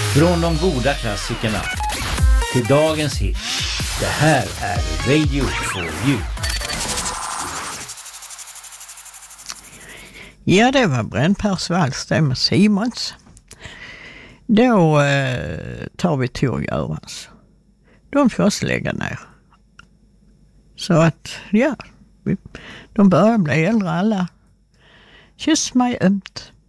Från de goda klassikerna till dagens hit. Det här är Radio for You. Ja, det var Brännpärsvals det med Simons. Då tar vi till att göra så. De ska också lägga ner. Så att, ja, de börjar bli äldre alla. Kyss mig ömt.